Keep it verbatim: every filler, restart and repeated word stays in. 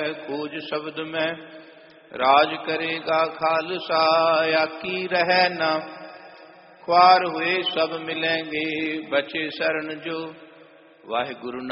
खोज शब्द में, राज करेगा खालसा आकी रहे न, ख्वार हुए सब मिलेंगे बचे शरण जो। वाहिगुरु